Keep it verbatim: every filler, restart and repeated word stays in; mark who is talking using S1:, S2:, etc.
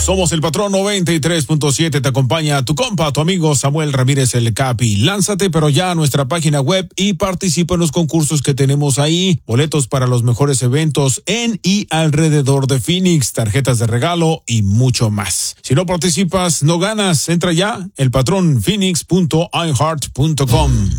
S1: Somos el Patrón noventa y tres punto siete, te acompaña tu compa, tu amigo Samuel Ramírez el Capi. Lánzate pero ya a nuestra página web y participa en los concursos que tenemos ahí. Boletos para los mejores eventos en y alrededor de Phoenix, tarjetas de regalo y mucho más. Si no participas, no ganas. Entra ya, el patrón phoenix punto i heart punto com.